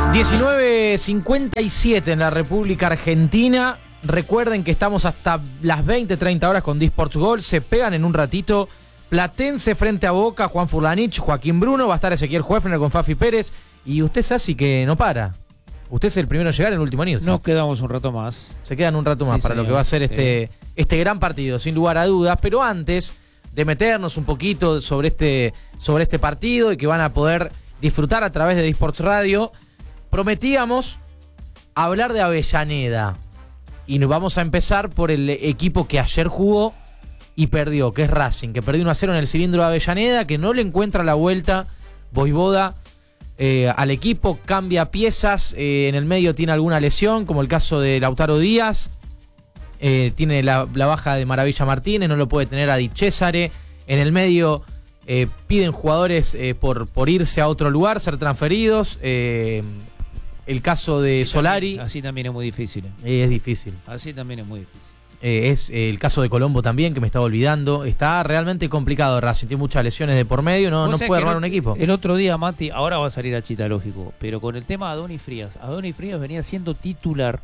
19:57 en la República Argentina. Recuerden que estamos hasta las 20:30 horas con Disports Gol. Se pegan en un ratito Platense frente a Boca, Juan Furlanich, Joaquín Bruno. Va a estar Ezequiel Huefner con Fafi Pérez. Y usted, Sassi, que no para. Usted es el primero en llegar, el último en irse. Nos quedamos un rato más. Se quedan un rato más, sí, para señor. Lo que va a ser este gran partido, sin lugar a dudas. Pero antes de meternos un poquito sobre este partido y que van a poder disfrutar a través de Disports Radio, prometíamos hablar de Avellaneda. Y nos vamos a empezar por el equipo que ayer jugó y perdió, que es Racing, que perdió 1-0 en el cilindro de Avellaneda, que no le encuentra la vuelta Voivoda al equipo, cambia piezas, en el medio tiene alguna lesión, como el caso de Lautaro Díaz, tiene la baja de Maravilla Martínez, no lo puede tener a Di Cesare, en el medio piden jugadores por irse a otro lugar, ser transferidos, el caso de Solari. Así también es muy difícil. Es difícil. Así también es muy difícil. Es el caso de Colombo también, que me estaba olvidando. Está realmente complicado Racing, tiene muchas lesiones de por medio, no puede armar un equipo. El otro día, Mati, ahora va a salir a Chita, lógico, pero con el tema de Adonis Frías venía siendo titular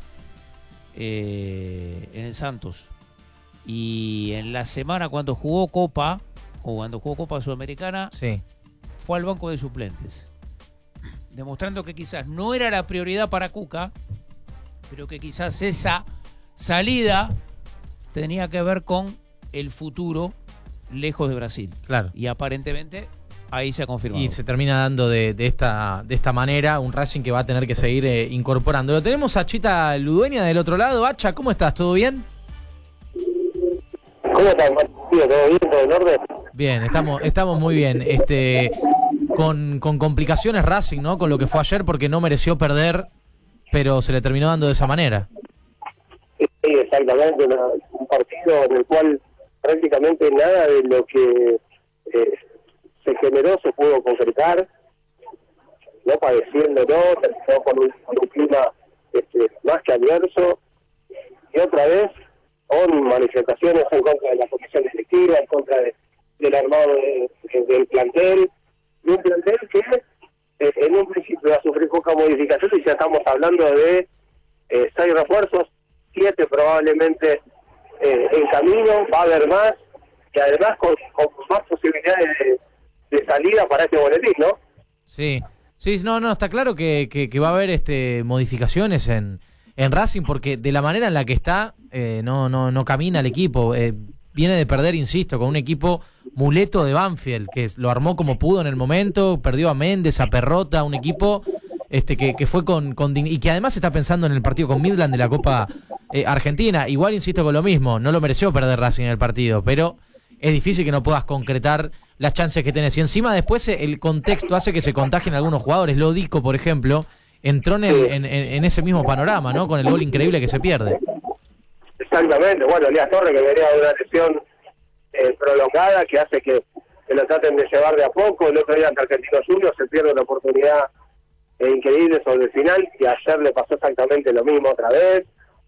en el Santos. Y en la semana cuando jugó Copa Sudamericana, sí, fue al banco de suplentes, demostrando que quizás no era la prioridad para Cuca, pero que quizás esa salida tenía que ver con el futuro lejos de Brasil. Claro. Y aparentemente ahí se ha confirmado. Y se termina dando de esta manera un Racing que va a tener que seguir incorporando. Lo tenemos a Chita Ludueña del otro lado. Hacha, ¿cómo estás? ¿Todo bien? ¿Cómo estás, Martín? ¿Todo bien? ¿Todo en orden? Bien, estamos muy bien. Con complicaciones Racing, ¿no? Con lo que fue ayer, porque no mereció perder, pero se le terminó dando de esa manera. Sí, exactamente. Un partido en el cual prácticamente nada de lo que se generó se pudo concretar, no padeciéndolo, terminó con un clima más que adverso, y otra vez con manifestaciones en contra de la comisión directiva, en contra del armado del plantel, y un plantel que en un principio va a sufrir poca modificación, y ya estamos hablando de 6 refuerzos, 7 probablemente en camino, va a haber más, y además con más posibilidades de salida para este boletín, ¿no? Sí, no, está claro que va a haber modificaciones en Racing, porque de la manera en la que está, no camina el equipo. Viene de perder, insisto, con un equipo muleto de Banfield, que lo armó como pudo en el momento, perdió a Méndez, a Perrota, un equipo que fue y que además está pensando en el partido con Midland de la Copa Argentina. Igual insisto con lo mismo, no lo mereció perder Racing en el partido, pero es difícil que no puedas concretar las chances que tenés. Y encima después el contexto hace que se contagien algunos jugadores. Lodico, por ejemplo, entró en ese mismo panorama, ¿no? Con el gol increíble que se pierde. Exactamente. Bueno, Elías Torres, que venía de una lesión prolongada, que hace que lo traten de llevar de a poco. El otro día ante Argentinos Juniors se pierde una oportunidad increíble sobre el final, y ayer le pasó exactamente lo mismo otra vez.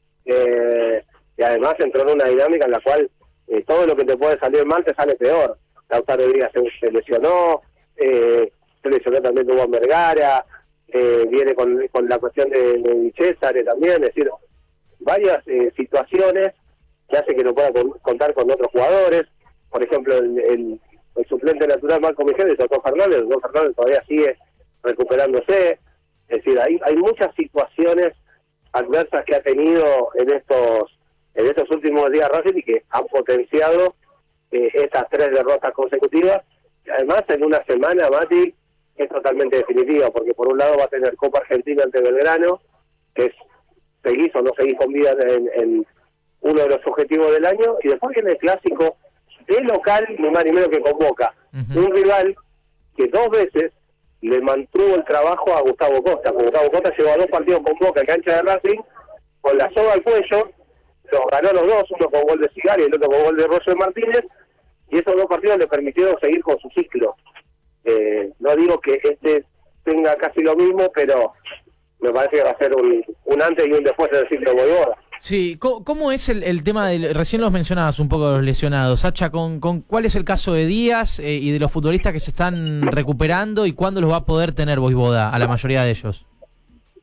Y además entró en una dinámica en la cual todo lo que te puede salir mal te sale peor. Lautaro Díaz se lesionó, se lesionó también Dubán Vergara, viene con la cuestión de Di Cesare también, es decir, varias situaciones que hace que no pueda contar con otros jugadores. Por ejemplo, el suplente natural Marco Miguel, el Otto Fernández todavía sigue recuperándose. Es decir, hay muchas situaciones adversas que ha tenido en estos últimos días Racing, y que han potenciado estas 3 derrotas consecutivas. Y además, en una semana, Mati, es totalmente definitiva, porque por un lado va a tener Copa Argentina ante Belgrano, que es seguís o no seguís con vida en uno de los objetivos del año, y después viene el clásico de local, ni más ni menos que con Boca. Un rival que 2 veces le mantuvo el trabajo a Gustavo Costa. Gustavo Costa llegó a 2 partidos con Boca en cancha de Racing, con la soga al cuello, los ganó los 2, uno con gol de Cigari y el otro con gol de Roger Martínez, y esos 2 partidos le permitieron seguir con su ciclo. No digo que tenga casi lo mismo, pero me parece que va a ser un antes y un después del ciclo de Voivoda. Sí, ¿cómo es el tema recién los mencionabas un poco los lesionados, Sacha, con cuál es el caso de Díaz y de los futbolistas que se están recuperando, y cuándo los va a poder tener Voivoda a la mayoría de ellos?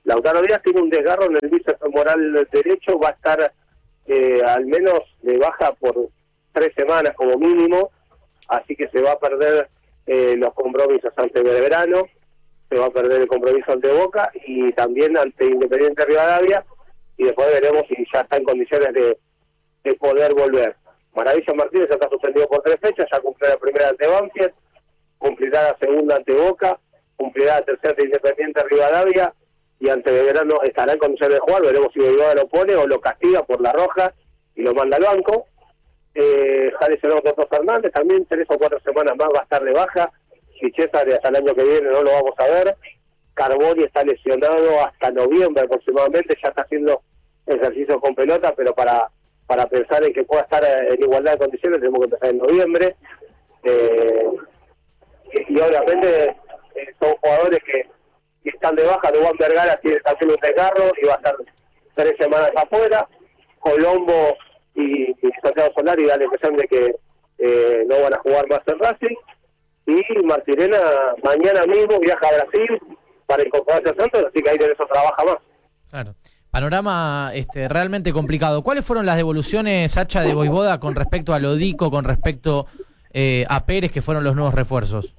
Lautaro Díaz tiene un desgarro en el bíceps femoral derecho, va a estar al menos de baja por 3 semanas como mínimo, así que se va a perder los compromisos ante Belgrano, se va a perder el compromiso ante Boca y también ante Independiente Rivadavia, y después veremos si ya está en condiciones de poder volver. Maravilla Martínez ya está suspendido por 3 fechas, ya cumplió la primera ante Banfield, cumplirá la segunda ante Boca, cumplirá la tercera ante Independiente Rivadavia, y ante Belgrano estará en condiciones de jugar. Veremos si Belgrano lo pone o lo castiga por la roja y lo manda al banco. Está lesionado Toto Fernández, también 3 o 4 semanas más va a estar de baja. Chichesa hasta el año que viene no lo vamos a ver. Carboni está lesionado hasta noviembre aproximadamente, ya está haciendo ejercicios con pelota, pero para pensar en que pueda estar en igualdad de condiciones tenemos que empezar en noviembre. Y obviamente son jugadores que están de baja. Duván Vergara tiene también un desgarro y va a estar 3 semanas afuera. Colombo y Santiago Solari dan la impresión de que no van a jugar más en Racing. Y Martirena mañana mismo viaja a Brasil para incorporarse a Santos, así que ahí tenés otra baja más. Claro. Panorama realmente complicado. ¿Cuáles fueron las devoluciones, Sacha, de Voivoda con respecto a Lodico, con respecto a Pérez, que fueron los nuevos refuerzos?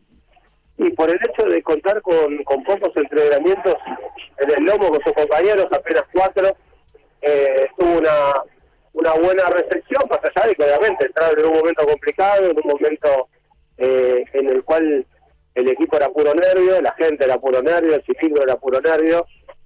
Y por el hecho de contar con pocos entrenamientos en el lomo con sus compañeros, apenas 4, tuvo una buena recepción, más allá de que obviamente entraron en un momento complicado, en un momento en el cual el equipo era puro nervio, la gente era puro nervio, el cilindro era puro nervio,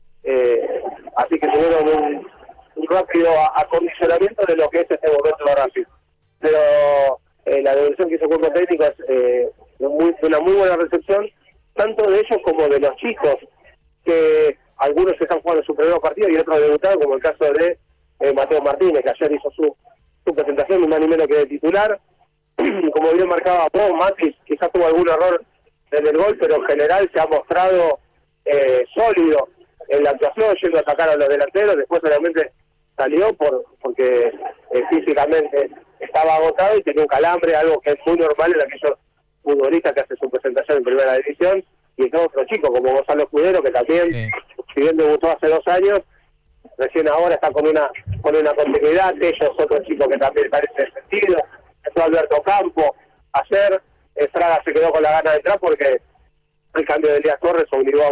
así que tuvieron un rápido acondicionamiento de lo que es este momento de Racing. Pero la devolución que hizo el cuerpo técnico es una muy buena recepción, tanto de ellos como de los chicos, que algunos están jugando su primer partido y otros debutaron, como el caso de Mateo Martínez, que ayer hizo su presentación, ni más ni menos que de titular. Como bien marcaba vos, Matis quizás tuvo algún error en el gol, pero en general se ha mostrado sólido en la actuación, yendo a atacar a los delanteros. Después solamente salió porque físicamente estaba agotado y tenía un calambre, algo que es muy normal en aquellos futbolistas que hacen su presentación en primera división. Y está otro chico como Gonzalo Escudero, que también, si bien debutó hace 2 años, recién ahora está con una continuidad. Ellos, otro chico que también parece sentido, es Alberto Campo. Ayer Estrada se quedó con la gana de entrar porque el cambio de Elías Torres obligó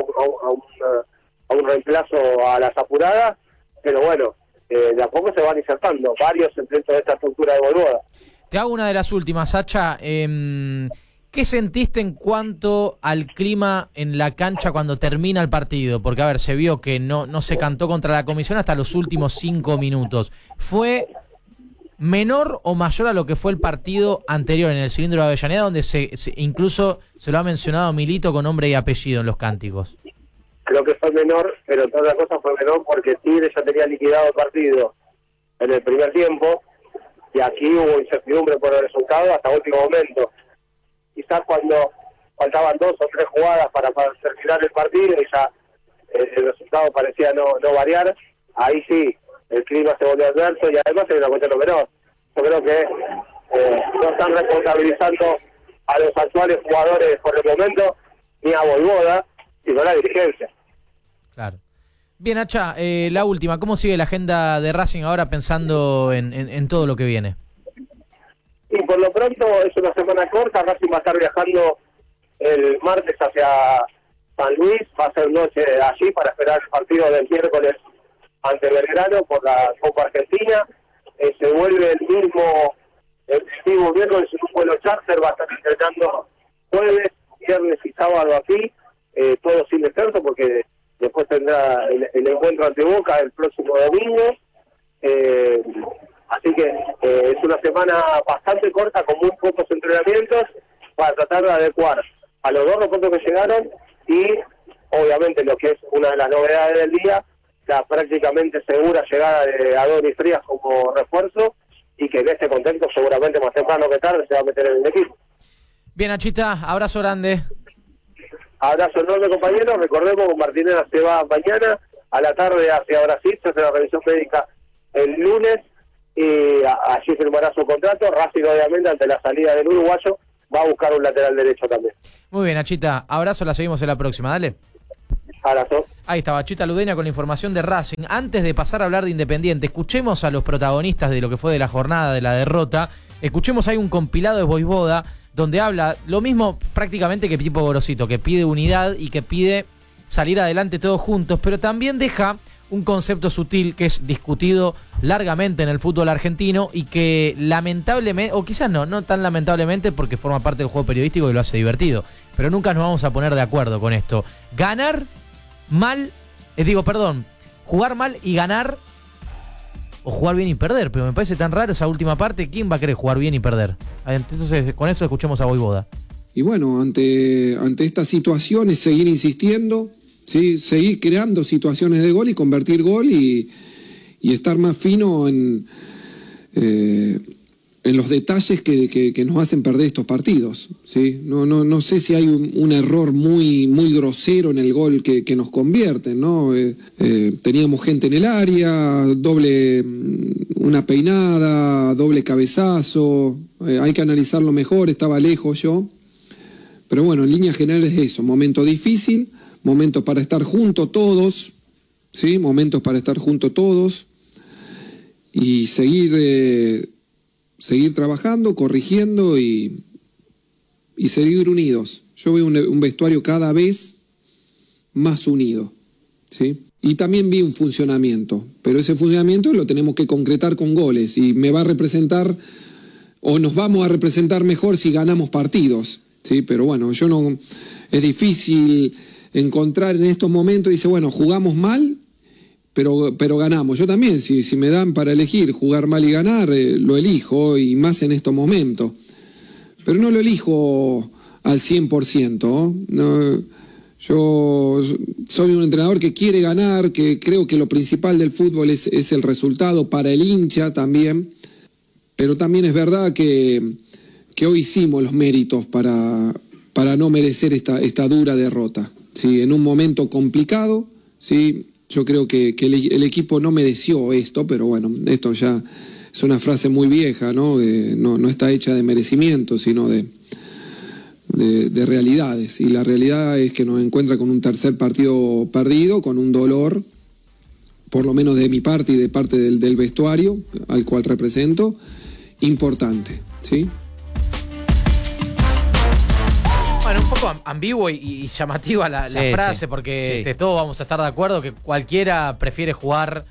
a un reemplazo a las apuradas, pero bueno, de a poco se van insertando varios dentro de esta estructura de Voivoda. Te hago una de las últimas, Sacha. ¿Qué sentiste en cuanto al clima en la cancha cuando termina el partido? Porque, a ver, se vio que no se cantó contra la Comisión hasta los últimos 5 minutos. ¿Fue menor o mayor a lo que fue el partido anterior en el Cilindro de Avellaneda, donde incluso se lo ha mencionado Milito con nombre y apellido en los cánticos? Creo que fue menor, pero toda la cosa fue menor porque Tigre ya tenía liquidado el partido en el primer tiempo y aquí hubo incertidumbre por el resultado hasta último momento. Quizás cuando faltaban 2 o 3 jugadas para terminar el partido y ya el resultado parecía no variar, ahí sí, el clima se volvió adverso y además hay una cuestión menor. Yo creo que no están responsabilizando a los actuales jugadores por el momento, ni a Voivoda, sino a la dirigencia. Claro. Bien, Hacha, la última, ¿cómo sigue la agenda de Racing ahora pensando en todo lo que viene? Y por lo pronto es una semana corta. Racing va a estar viajando el martes hacia San Luis, va a ser noche allí para esperar el partido del miércoles ante Belgrano por la Copa Argentina. Se vuelve el mismo miércoles en un vuelo charter, va a estar entrenando jueves, viernes y sábado aquí, todo sin descanso porque después tendrá el encuentro ante Boca el próximo domingo. Así que es una semana bastante corta con muy pocos entrenamientos para tratar de adecuar a los 2 refuerzos que llegaron y obviamente lo que es una de las novedades del día, la prácticamente segura llegada de Adonis Frías como refuerzo y que en este contexto seguramente más temprano que tarde se va a meter en el equipo. Bien, Achita, abrazo grande. Abrazo enorme, compañeros. Recordemos que Martinera se va mañana a la tarde hacia Brasil, se hace la revisión médica el lunes y allí firmará su contrato. Racing, obviamente, ante la salida del uruguayo, va a buscar un lateral derecho también. Muy bien, Achita, abrazo, la seguimos en la próxima, dale. Abrazo. Ahí estaba Chita Ludeña con la información de Racing. Antes de pasar a hablar de Independiente, escuchemos a los protagonistas de lo que fue de la jornada, de la derrota. Escuchemos, hay un compilado de Voivoda donde habla lo mismo prácticamente que Pipo Gorosito, que pide unidad y que pide salir adelante todos juntos, pero también deja un concepto sutil que es discutido largamente en el fútbol argentino y que lamentablemente, o quizás no tan lamentablemente porque forma parte del juego periodístico y lo hace divertido, pero nunca nos vamos a poner de acuerdo con esto. Ganar mal, jugar mal y ganar, o jugar bien y perder, pero me parece tan raro esa última parte. ¿Quién va a querer jugar bien y perder? Entonces, con eso escuchemos a Voivoda. Y bueno, ante estas situaciones, seguir insistiendo, ¿sí? Seguir creando situaciones de gol y convertir gol y estar más fino en los detalles que nos hacen perder estos partidos, ¿sí? No sé si hay un error muy grosero en el gol que nos convierten, ¿no? Teníamos gente en el área, una peinada, doble cabezazo, hay que analizarlo mejor, estaba lejos yo. Pero bueno, en líneas generales es eso, momento difícil, momentos para estar juntos todos, ¿sí? Momentos para estar juntos todos y seguir trabajando, corrigiendo y seguir unidos. Yo veo un vestuario cada vez más unido, ¿sí? Y también vi un funcionamiento, pero ese funcionamiento lo tenemos que concretar con goles y me va a representar, o nos vamos a representar mejor si ganamos partidos, ¿sí? Pero bueno, es difícil encontrar en estos momentos, dice, bueno, jugamos mal, pero ganamos. Yo también, si me dan para elegir jugar mal y ganar, lo elijo, y más en estos momentos. Pero no lo elijo al 100%, ¿no? Yo soy un entrenador que quiere ganar, que creo que lo principal del fútbol es el resultado para el hincha también, pero también es verdad que hoy hicimos los méritos para no merecer esta dura derrota. ¿Sí? En un momento complicado, ¿sí? Yo creo que el equipo no mereció esto, pero bueno, esto ya es una frase muy vieja, ¿no? No está hecha de merecimiento, sino de realidades. Y la realidad es que nos encuentra con un tercer partido perdido, con un dolor, por lo menos de mi parte y de parte del vestuario, al cual represento, importante, ¿sí? Bueno, un poco ambiguo y llamativa la frase, porque todos vamos a estar de acuerdo que cualquiera prefiere jugar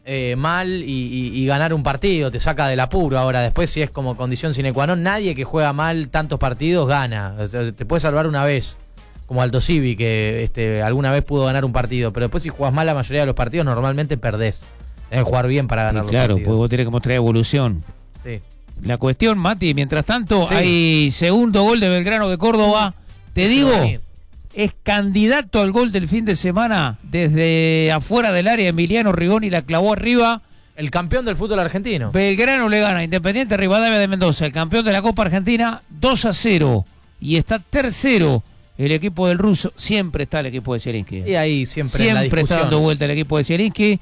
mal y ganar un partido, te saca del apuro. Ahora, después, si es como condición sine qua non, nadie que juega mal tantos partidos gana. O sea, te puede salvar una vez, como Aldo Civi, que alguna vez pudo ganar un partido, pero después si jugás mal la mayoría de los partidos, normalmente perdés. Tenés que jugar bien para ganar los partidos. Claro, pues vos tenés que mostrar evolución. Sí. La cuestión, Mati, mientras tanto, hay segundo gol de Belgrano de Córdoba. Te digo, es candidato al gol del fin de semana desde afuera del área. Emiliano Rigoni la clavó arriba. El campeón del fútbol argentino. Belgrano le gana a Independiente Rivadavia de Mendoza, el campeón de la Copa Argentina, 2-0. Y está tercero el equipo del ruso. Siempre está el equipo de Zielinski. Y ahí siempre en la discusión está dando vuelta el equipo de Zielinski.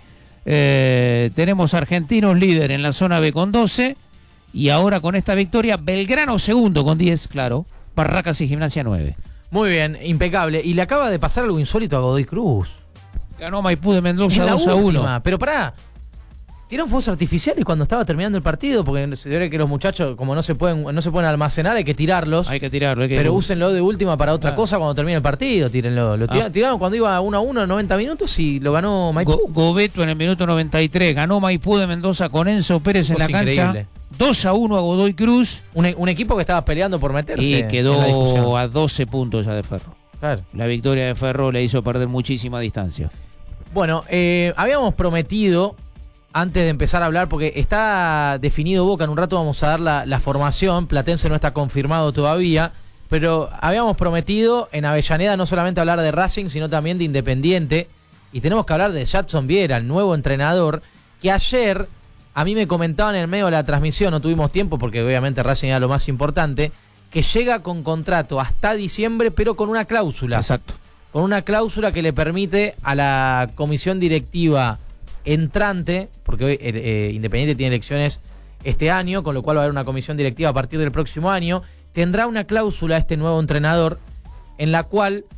Tenemos argentinos líder en la zona B con 12. Y ahora con esta victoria, Belgrano segundo con 10, claro. Barracas y Gimnasia 9. Muy bien, impecable. Y le acaba de pasar algo insólito a Godoy Cruz. Ganó Maipú de Mendoza 2-1. Pero pará, tiraron fuegos artificiales cuando estaba terminando el partido, porque se debe que los muchachos, como no se pueden almacenar, hay que tirarlos. Pero úsenlo de última para otra cosa cuando termine el partido, tírenlo. Tiraron cuando iba 1-1 en 90 minutos y lo ganó Maipú. Gobeto en el minuto 93. Ganó Maipú de Mendoza con Enzo Pérez en la cancha. 2-1 a Godoy Cruz. Un equipo que estaba peleando por meterse. Y quedó a 12 puntos ya de Ferro. Claro. La victoria de Ferro le hizo perder muchísima distancia. Bueno, habíamos prometido, antes de empezar a hablar, porque está definido Boca, en un rato vamos a dar la formación, Platense no está confirmado todavía, pero habíamos prometido en Avellaneda no solamente hablar de Racing, sino también de Independiente, y tenemos que hablar de Jadson Viera, el nuevo entrenador, que ayer... A mí me comentaban en el medio de la transmisión, no tuvimos tiempo porque obviamente Racing era lo más importante, que llega con contrato hasta diciembre, pero con una cláusula. Exacto. Con una cláusula que le permite a la comisión directiva entrante, porque hoy Independiente tiene elecciones este año, con lo cual va a haber una comisión directiva a partir del próximo año, tendrá una cláusula este nuevo entrenador en la cual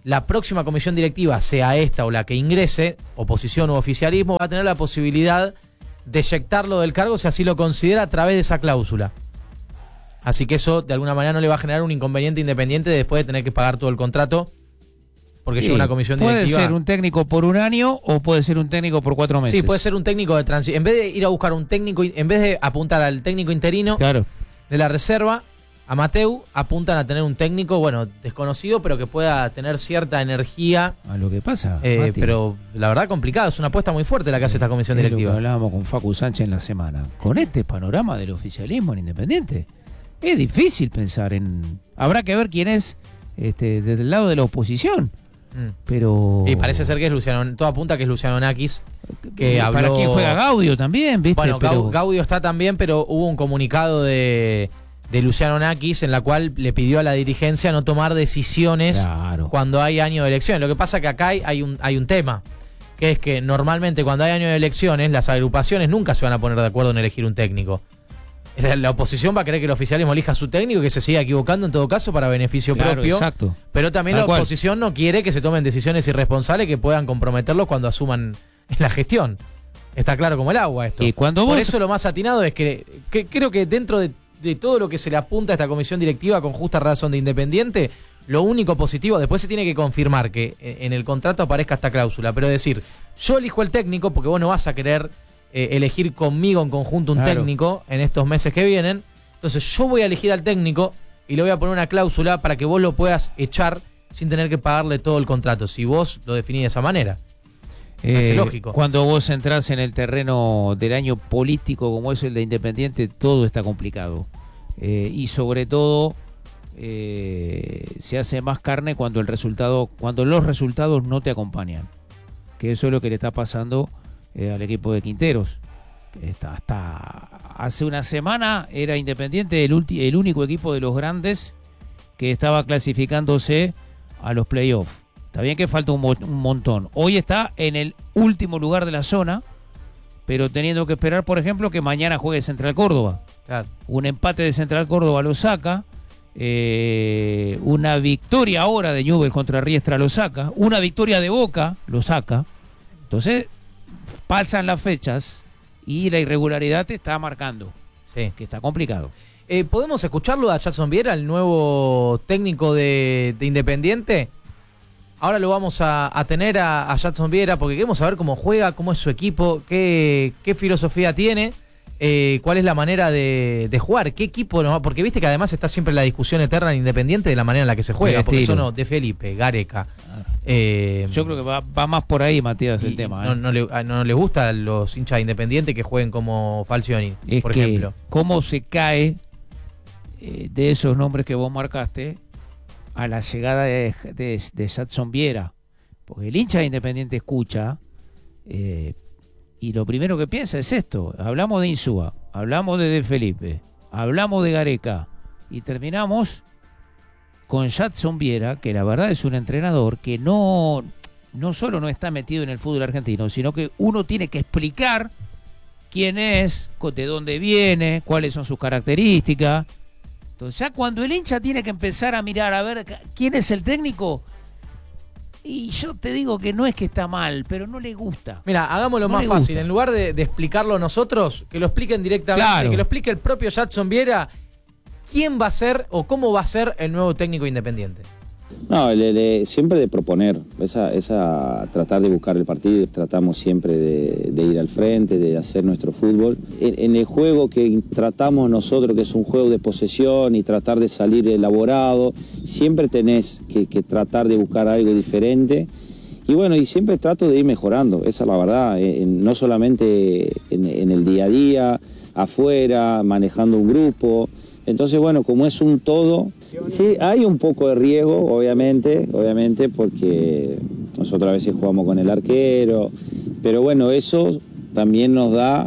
la próxima comisión directiva, sea esta o la que ingrese, oposición u oficialismo, va a tener la posibilidad de eyectarlo del cargo si así lo considera a través de esa cláusula. Así que eso de alguna manera no le va a generar un inconveniente Independiente después de tener que pagar todo el contrato, porque llega una comisión directiva. Puede ser un técnico por un año o puede ser un técnico por 4 meses. Sí, puede ser un técnico de transición. En vez de ir a buscar un técnico, en vez de apuntar al técnico interino de la reserva, Amateu, apuntan a tener un técnico, bueno, desconocido, pero que pueda tener cierta energía. A lo que pasa, pero la verdad complicado, es una apuesta muy fuerte la que hace esta comisión directiva. Lo que hablábamos con Facu Sánchez en la semana. Con este panorama del oficialismo en Independiente, es difícil pensar en... Habrá que ver quién es desde el lado de la oposición. Pero... Y parece ser que es Luciano, todo apunta que es Luciano Nakis, que habló... Para quien juega Gaudio también, ¿viste? Bueno, Gaudio está también, pero hubo un comunicado de Luciano Nakis en la cual le pidió a la dirigencia no tomar decisiones cuando hay año de elecciones. Lo que pasa que acá hay un tema, que es que normalmente cuando hay año de elecciones las agrupaciones nunca se van a poner de acuerdo en elegir un técnico. La oposición va a querer que el oficialismo elija a su técnico y que se siga equivocando en todo caso para beneficio propio. Exacto. Pero también la oposición no quiere que se tomen decisiones irresponsables que puedan comprometerlos cuando asuman la gestión. Está claro como el agua esto. Y cuando Por eso lo más atinado es que creo que dentro de todo lo que se le apunta a esta comisión directiva con justa razón de Independiente, lo único positivo, después se tiene que confirmar que en el contrato aparezca esta cláusula, pero decir, yo elijo el técnico porque vos no vas a querer elegir conmigo en conjunto un técnico en estos meses que vienen, entonces yo voy a elegir al técnico y le voy a poner una cláusula para que vos lo puedas echar sin tener que pagarle todo el contrato, si vos lo definís de esa manera. Es lógico. Cuando vos entrás en el terreno del año político como es el de Independiente, todo está complicado. Y sobre todo se hace más carne cuando los resultados no te acompañan. Que eso es lo que le está pasando al equipo de Quinteros. Hasta hace una semana era Independiente el único equipo de los grandes que estaba clasificándose a los playoffs. Está bien que falta un montón. Hoy está en el último lugar de la zona, pero teniendo que esperar, por ejemplo, que mañana juegue Central Córdoba. Claro. Un empate de Central Córdoba lo saca, una victoria ahora de Newell's contra Riestra lo saca, una victoria de Boca lo saca. Entonces pasan las fechas y la irregularidad te está marcando, que está complicado. ¿Podemos escucharlo a Jadson Viera, el nuevo técnico de Independiente? Ahora lo vamos a tener a Jadson Viera porque queremos saber cómo juega, cómo es su equipo, qué filosofía tiene, cuál es la manera de jugar, qué equipo, porque viste que además está siempre la discusión eterna en Independiente de la manera en la que se juega, porque son De Felipe, Gareca. Yo creo que va más por ahí, Matías, el tema. No le gusta a los hinchas de Independiente que jueguen como Falcioni, por ejemplo. ¿Cómo se cae de esos nombres que vos marcaste a la llegada de Jadson Viera? Porque el hincha de Independiente escucha y lo primero que piensa es esto. Hablamos de Insúa, hablamos de Felipe, hablamos de Gareca y terminamos con Jadson Viera, que la verdad es un entrenador que no solo no está metido en el fútbol argentino, sino que uno tiene que explicar quién es, de dónde viene, cuáles son sus características. Entonces ya cuando el hincha tiene que empezar a mirar a ver quién es el técnico, y yo te digo que no es que está mal, pero no le gusta. Mira, hagámoslo más fácil, en lugar de explicarlo nosotros, que lo expliquen directamente, que lo explique el propio Jadson Viera, quién va a ser o cómo va a ser el nuevo técnico Independiente. No, siempre de proponer, esa tratar de buscar el partido, tratamos siempre de ir al frente, de hacer nuestro fútbol. En el juego que tratamos nosotros, que es un juego de posesión y tratar de salir elaborado, siempre tenés que tratar de buscar algo diferente. Y bueno, y siempre trato de ir mejorando, esa es la verdad, no solamente en el día a día, afuera, manejando un grupo. Entonces, bueno, como es un todo, sí, hay un poco de riesgo, obviamente, porque nosotros a veces jugamos con el arquero, pero bueno, eso también nos da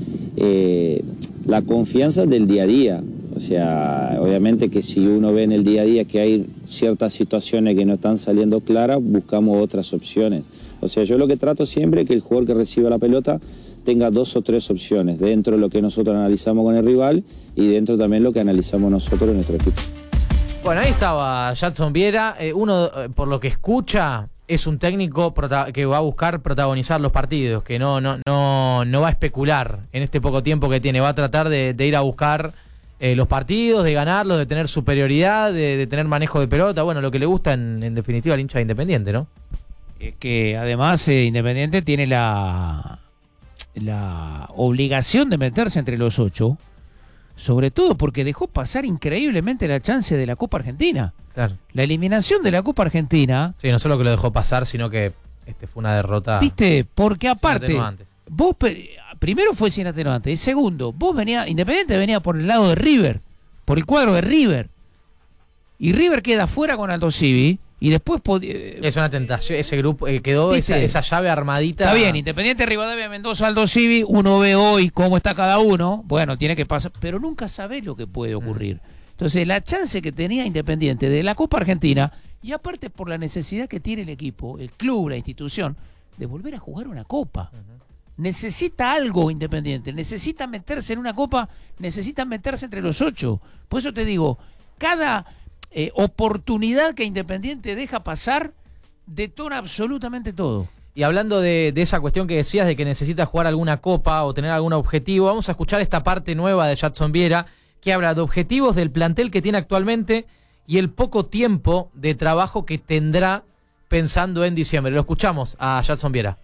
la confianza del día a día. O sea, obviamente que si uno ve en el día a día que hay ciertas situaciones que no están saliendo claras, buscamos otras opciones. O sea, yo lo que trato siempre es que el jugador que reciba la pelota tenga 2 o 3 opciones, dentro de lo que nosotros analizamos con el rival y dentro también lo que analizamos nosotros en nuestro equipo. Bueno, ahí estaba Jadson Viera. Uno, por lo que escucha, es un técnico que va a buscar protagonizar los partidos, que no va a especular en este poco tiempo que tiene. Va a tratar de ir a buscar los partidos, de ganarlos, de tener superioridad, de tener manejo de pelota. Bueno, lo que le gusta en definitiva al hincha de Independiente, ¿no? Es que además Independiente tiene la obligación de meterse entre los 8. Sobre todo porque dejó pasar increíblemente la chance de la Copa Argentina. Claro. La eliminación de la Copa Argentina. Sí, no solo que lo dejó pasar, sino que fue una derrota. ¿Viste? Porque aparte, vos primero fue sin atenuantes. Y segundo, Independiente venía por el lado de River, por el cuadro de River. Y River queda fuera con Aldo Civi. Y después es una tentación, ese grupo quedó esa llave armadita. Está bien, Independiente, Rivadavia, Mendoza, Aldo Civi, uno ve hoy cómo está cada uno, bueno, tiene que pasar, pero nunca sabés lo que puede ocurrir. Entonces, la chance que tenía Independiente de la Copa Argentina, y aparte por la necesidad que tiene el equipo, el club, la institución, de volver a jugar una Copa. Necesita algo Independiente, necesita meterse en una Copa, necesita meterse entre los 8. Por eso te digo, cada oportunidad que Independiente deja pasar detona absolutamente todo. Y hablando de esa cuestión que decías de que necesita jugar alguna copa o tener algún objetivo, vamos a escuchar esta parte nueva de Jadson Viera que habla de objetivos del plantel que tiene actualmente y el poco tiempo de trabajo que tendrá pensando en diciembre. Lo escuchamos a Jadson Viera.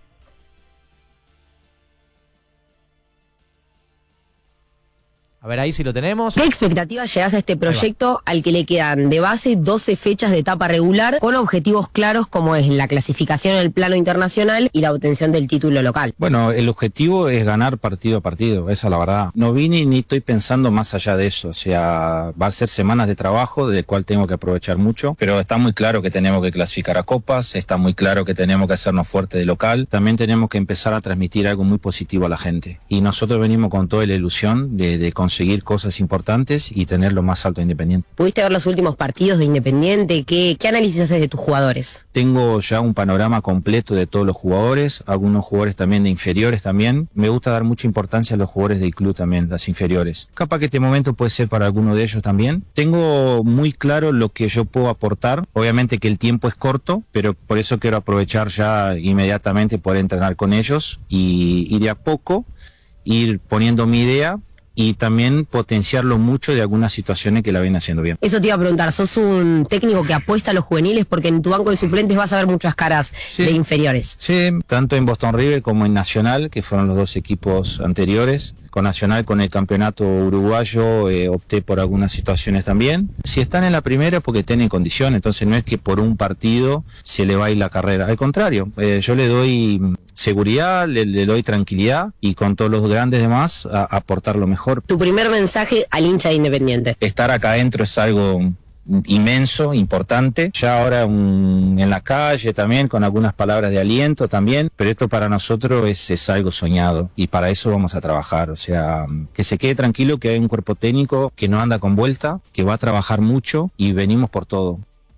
A ver, ahí sí lo tenemos. ¿Qué expectativa llegás a este proyecto al que le quedan de base 12 fechas de etapa regular con objetivos claros como es la clasificación en el plano internacional y la obtención del título local? Bueno, el objetivo es ganar partido a partido, esa es la verdad. No vine ni estoy pensando más allá de eso, o sea, va a ser semanas de trabajo del cual tengo que aprovechar mucho, pero está muy claro que tenemos que clasificar a copas, está muy claro que tenemos que hacernos fuerte de local, también tenemos que empezar a transmitir algo muy positivo a la gente. Y nosotros venimos con toda la ilusión de conseguir cosas importantes y tener lo más alto de Independiente. ¿Pudiste ver los últimos partidos de Independiente? ¿Qué análisis haces de tus jugadores? Tengo ya un panorama completo de todos los jugadores, algunos jugadores también de inferiores también. Me gusta dar mucha importancia a los jugadores del club también, las inferiores. Capaz que este momento puede ser para alguno de ellos también. Tengo muy claro lo que yo puedo aportar. Obviamente que el tiempo es corto, pero por eso quiero aprovechar ya inmediatamente poder entrenar con ellos y de a poco ir poniendo mi idea y también potenciarlo mucho de algunas situaciones que la ven haciendo bien. Eso te iba a preguntar, sos un técnico que apuesta a los juveniles porque en tu banco de suplentes vas a ver muchas caras de inferiores. Sí, tanto en Boston River como en Nacional, que fueron los dos equipos anteriores. Con Nacional, con el campeonato uruguayo, opté por algunas situaciones también. Si están en la primera es porque estén en condición, entonces no es que por un partido se le va a ir la carrera. Al contrario, yo le doy seguridad, le doy tranquilidad y con todos los grandes demás aportar lo mejor. Tu primer mensaje al hincha de Independiente. Estar acá adentro es algo inmenso, importante, ya ahora en la calle también, con algunas palabras de aliento también, pero esto para nosotros es algo soñado y para eso vamos a trabajar, o sea, que se quede tranquilo que hay un cuerpo técnico que no anda con vuelta, que va a trabajar mucho y venimos por todo.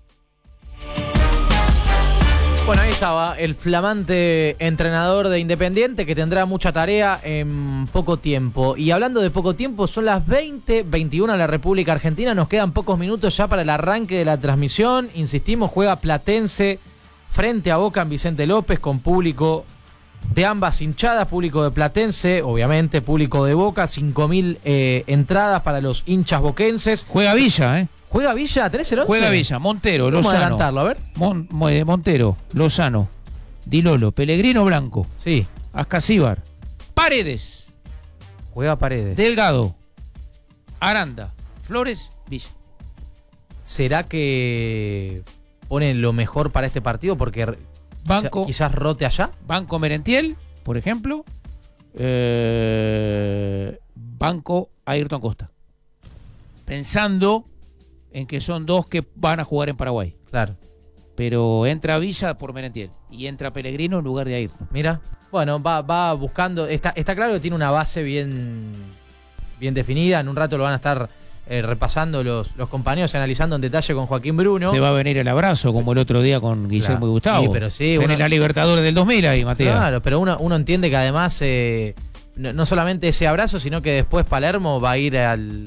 Bueno, ahí estaba el flamante entrenador de Independiente que tendrá mucha tarea en poco tiempo. Y hablando de poco tiempo, son las 20:21 en la República Argentina. Nos quedan pocos minutos ya para el arranque de la transmisión. Insistimos, juega Platense frente a Boca en Vicente López con público de ambas hinchadas, público de Platense, obviamente público de Boca, 5.000 entradas para los hinchas boquenses. Juega Villa, ¿Juega Villa? ¿Tenés el 11? Juega Villa, Montero, Lozano. Vamos a adelantarlo, a ver. Montero, Lozano, Di Lolo, Pellegrino Blanco. Sí. Ascasíbar, Paredes. Juega Paredes. Delgado, Aranda, Flores, Villa. ¿Será que ponen lo mejor para este partido? Porque Banco, quizás rote allá. Banco Merentiel, por ejemplo. Banco Ayrton Costa. Pensando en que son dos que van a jugar en Paraguay. Claro. Pero entra Villa por Merentiel y entra Pellegrino en lugar de Ayrton. Mira, bueno, va buscando. Está claro que tiene una base bien definida. En un rato lo van a estar repasando los compañeros, analizando en detalle con Joaquín Bruno. Se va a venir el abrazo, como el otro día con Guillermo y Gustavo. Sí, pero sí. En la Libertadores del 2000 ahí, Matías. Claro, pero uno entiende que además no solamente ese abrazo, sino que después Palermo va a ir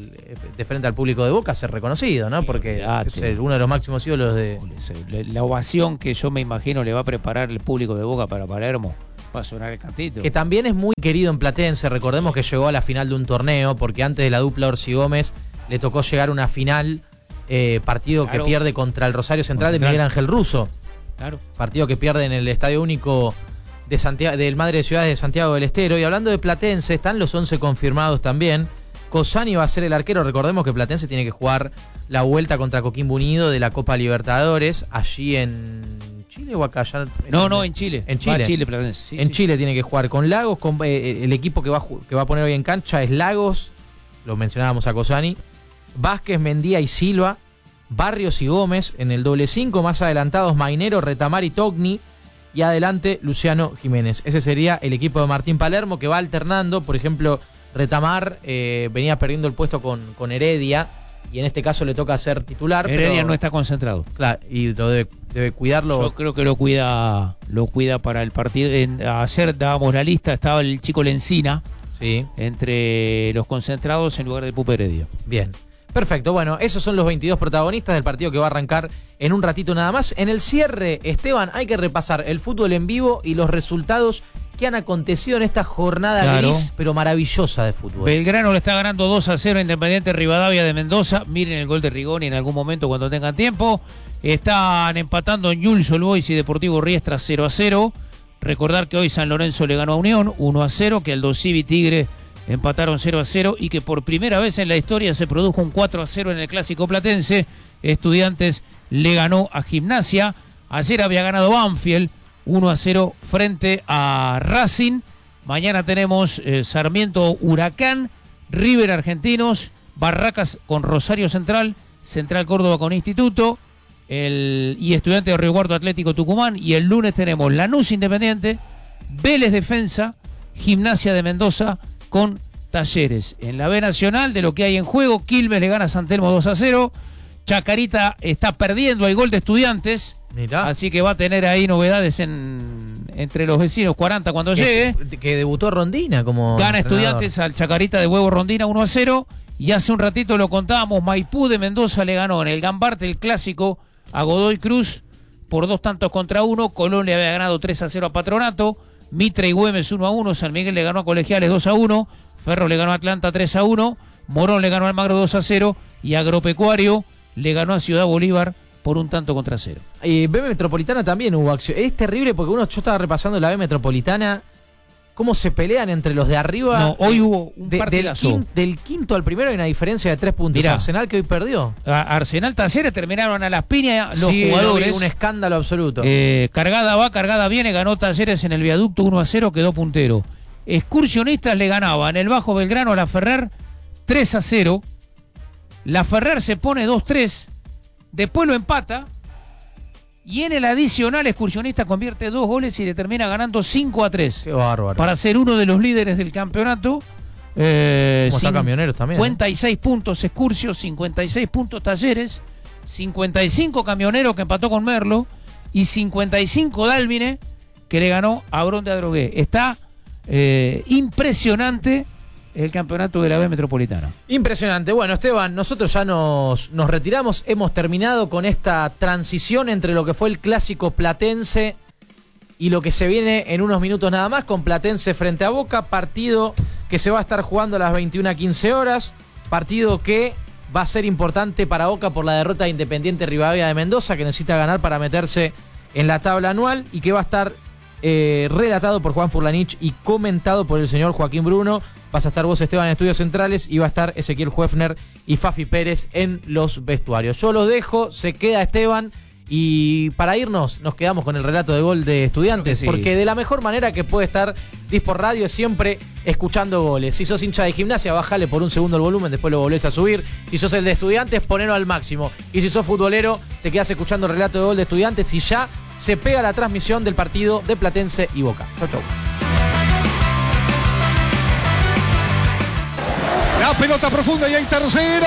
de frente al público de Boca a ser reconocido, ¿no? Porque es uno de los máximos ídolos de... La ovación que yo me imagino le va a preparar el público de Boca para Palermo. Va a sonar el cantito. Que también es muy querido en Platense. Recordemos que llegó a la final de un torneo, porque antes de la dupla Orsi Gómez le tocó llegar a una final, partido que pierde contra el Rosario Central de Miguel Ángel Russo. Claro. Partido que pierde en el Estadio Único de Santiago, del Madre de Ciudades de Santiago del Estero. Y hablando de Platense, están los 11 confirmados también. Cosani va a ser el arquero. Recordemos que Platense tiene que jugar la vuelta contra Coquimbo Unido de la Copa Libertadores, allí en Chile o acá. No, en Chile. En Chile. Chile, Platense. Sí, en Chile tiene que jugar con Lagos. El equipo que va a poner hoy en cancha es Lagos, lo mencionábamos a Cosani, Vázquez, Mendía y Silva, Barrios y Gómez. En el doble 5, más adelantados Mainero, Retamar y Togni. Y adelante Luciano Jiménez. Ese sería el equipo de Martín Palermo, que va alternando. Por ejemplo, Retamar venía perdiendo el puesto con Heredia, y en este caso le toca ser titular. Heredia no está concentrado. Claro, y debe cuidarlo. Yo creo que lo cuida para el partido. Ayer dábamos la lista, estaba el chico Lencina, sí, entre los concentrados en lugar de Pupe Heredia. Bien. Perfecto, bueno, esos son los 22 protagonistas del partido que va a arrancar en un ratito nada más. En el cierre, Esteban, hay que repasar el fútbol en vivo y los resultados que han acontecido en esta jornada gris, pero maravillosa de fútbol. Belgrano le está ganando 2-0 a Independiente Rivadavia de Mendoza. Miren el gol de Rigoni en algún momento cuando tengan tiempo. Están empatando Newell's Old Boys y Deportivo Riestra 0-0. Recordar que hoy San Lorenzo le ganó a Unión 1-0, que Aldo Civi Tigre empataron 0-0 y que por primera vez en la historia se produjo un 4-0 en el Clásico Platense. Estudiantes le ganó a Gimnasia. Ayer había ganado Banfield 1-0 frente a Racing. Mañana tenemos Sarmiento Huracán, River Argentinos, Barracas con Rosario Central, Central Córdoba con Instituto, y Estudiantes de Río Cuarto Atlético Tucumán. Y el lunes tenemos Lanús Independiente, Vélez Defensa, Gimnasia de Mendoza con Talleres. En la B Nacional, de lo que hay en juego, Quilmes le gana a San Telmo 2-0. Chacarita está perdiendo, hay gol de Estudiantes. Mirá. Así que va a tener ahí novedades entre los vecinos 40 cuando llegue. Que debutó Rondina como gana entrenador. Estudiantes al Chacarita de Huevo Rondina 1-0. Y hace un ratito lo contábamos, Maipú de Mendoza le ganó en el Gambarte, el clásico, a Godoy Cruz por 2-1. Colón le había ganado 3-0 a Patronato. Mitre y Güemes 1-1, San Miguel le ganó a Colegiales 2-1, Ferro le ganó a Atlanta 3-1, Morón le ganó a Almagro 2-0 y Agropecuario le ganó a Ciudad Bolívar por 1-0. Y B Metropolitana también hubo acción. Es terrible porque yo estaba repasando la B Metropolitana, cómo se pelean entre los de arriba. No, hoy hubo un partidazo. Del quinto al primero hay una diferencia de 3 puntos. Mirá, Arsenal que hoy perdió. Arsenal Talleres terminaron a las piñas los sí, jugadores. Un escándalo absoluto. Cargada va, cargada viene, ganó Talleres en el viaducto 1-0, quedó puntero. Excursionistas le ganaba en el Bajo Belgrano a la Ferrer 3-0. La Ferrer se pone 2-3, después lo empata. Y en el adicional, Excursionista convierte 2 goles y le termina ganando 5-3. Qué bárbaro. Para ser uno de los líderes del campeonato. Como está Camioneros también. 56 puntos Excursio, 56 puntos Talleres, 55 Camioneros que empató con Merlo y 55 Dálmine que le ganó a Bron de Adrogué. Está impresionante el campeonato de la B Metropolitana. Impresionante. Bueno, Esteban, nosotros ya nos retiramos. Hemos terminado con esta transición entre lo que fue el clásico platense y lo que se viene en unos minutos nada más con Platense frente a Boca. Partido que se va a estar jugando a las 21:15 horas. Partido que va a ser importante para Boca por la derrota de Independiente Rivadavia de Mendoza, que necesita ganar para meterse en la tabla anual, y que va a estar relatado por Juan Furlanich y comentado por el señor Joaquín Bruno. Vas a estar vos, Esteban, en Estudios Centrales, y va a estar Ezequiel Huefner y Fafi Pérez en los vestuarios. Yo los dejo, se queda Esteban, y para irnos nos quedamos con el relato de gol de Estudiantes, sí, porque de la mejor manera que puede estar Disport Radio es siempre escuchando goles. Si sos hincha de Gimnasia, bajale por un segundo el volumen, después lo volvés a subir. Si sos el de Estudiantes, ponelo al máximo. Y si sos futbolero, te quedás escuchando el relato de gol de Estudiantes y ya se pega la transmisión del partido de Platense y Boca. Chau, chau. La pelota profunda y hay tercero.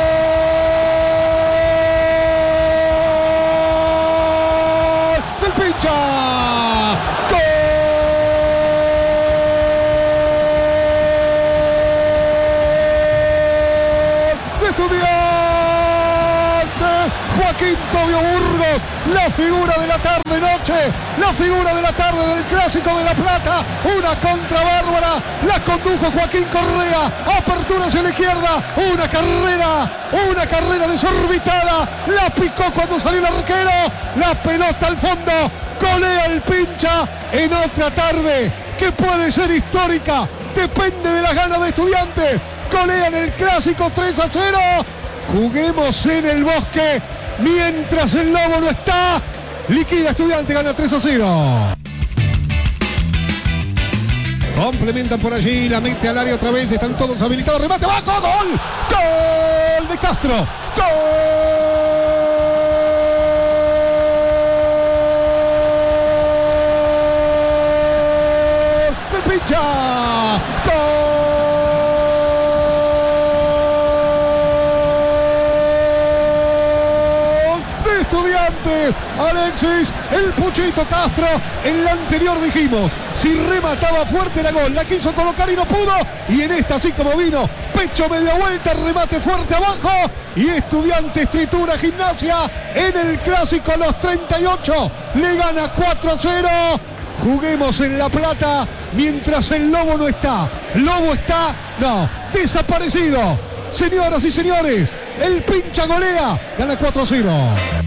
¡Gol! ¡Del Pincha. ¡Gol! De Estudiantes. Joaquín Tobio Burgos, la figura de la tarde-noche, la figura de la tarde del Clásico de La Plata, una contra bárbara, la condujo Joaquín Correa, apertura hacia la izquierda, una carrera desorbitada, la picó cuando salió el arquero, la pelota al fondo, golea el Pincha en otra tarde que puede ser histórica, depende de las ganas de Estudiantes, golean el Clásico 3-0, juguemos en el Bosque. Mientras el Lobo no está, liquida Estudiante, gana 3-0. Complementan por allí, la mete al área otra vez, están todos habilitados, remate abajo, gol, gol de Castro, gol del Pincha, gol de Estudiantes, Alexis, el Puchito Castro. En la anterior dijimos, si remataba fuerte era gol, la quiso colocar y no pudo, y en esta así como vino, pecho media vuelta, remate fuerte abajo, y Estudiantes tritura Gimnasia en el Clásico a los 38, le gana 4-0, juguemos en La Plata, mientras el Lobo no está, Lobo está, no, desaparecido, señoras y señores, el Pincha golea, gana 4-0.